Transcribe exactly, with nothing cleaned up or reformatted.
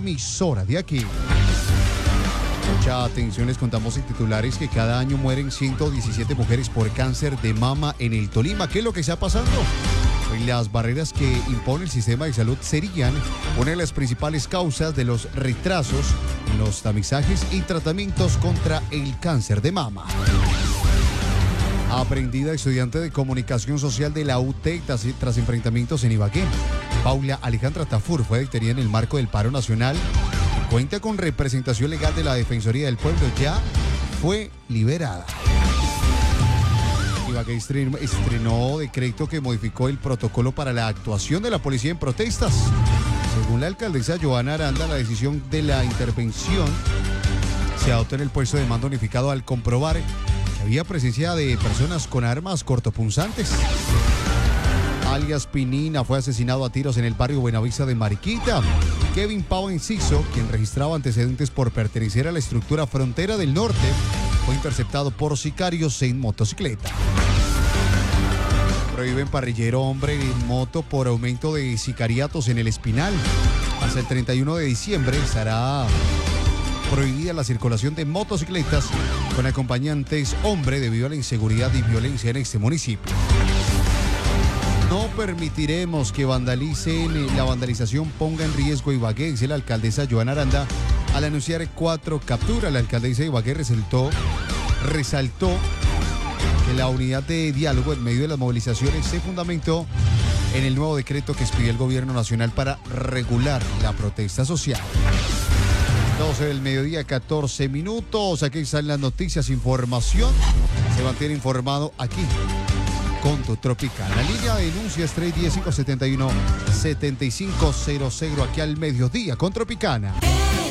emisora de aquí. Mucha atención, les contamos en titulares que cada año mueren ciento diecisiete mujeres por cáncer de mama en el Tolima. ¿Qué es lo que está pasando? Las barreras que impone el sistema de salud serían una de las principales causas de los retrasos en los tamizajes y tratamientos contra el cáncer de mama. Aprendida estudiante de comunicación social de la U T E C tras, tras enfrentamientos en Ibagué. Paula Alejandra Tafur fue detenida en el marco del paro nacional. Cuenta con representación legal de la Defensoría del Pueblo. Ya fue liberada. Ibagué estrenó decreto que modificó el protocolo para la actuación de la policía en protestas. Según la alcaldesa Joana Aranda, la decisión de la intervención se adoptó en el puesto de mando unificado al comprobar que había presencia de personas con armas cortopunzantes. Alias Pinina fue asesinado a tiros en el barrio Buenavista de Mariquita. Kevin Pau Enciso, quien registraba antecedentes por pertenecer a la estructura Frontera del Norte, fue interceptado por sicarios en motocicleta. Prohíben parrillero hombre en moto por aumento de sicariatos en el Espinal. Hasta el treinta y uno de diciembre estará prohibida la circulación de motocicletas con acompañantes hombre debido a la inseguridad y violencia en este municipio. No permitiremos que vandalicen, la vandalización ponga en riesgo Ibagué, dice la alcaldesa Joana Aranda. Al anunciar cuatro capturas, la alcaldesa de Ibagué resaltó, resaltó que la unidad de diálogo en medio de las movilizaciones se fundamentó en el nuevo decreto que expidió el gobierno nacional para regular la protesta social. doce del mediodía, catorce minutos. Aquí están las noticias, información. Se mantiene informado aquí con tu Tropicana. La línea de denuncias tres diez, cinco siete uno, siete cinco cero cero aquí al mediodía con Tropicana.